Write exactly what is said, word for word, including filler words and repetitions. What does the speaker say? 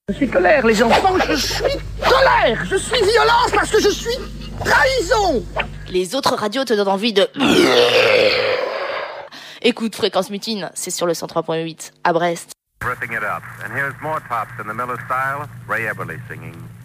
Je suis colère, les enfants, je suis colère. Je suis violence parce que je suis trahison. Les autres radios te donnent envie de... Écoute Fréquence Mutine, c'est sur le cent trois point huit à Brest. Ripping it up. And here's more tops in the Miller style. Ray Eberle singing.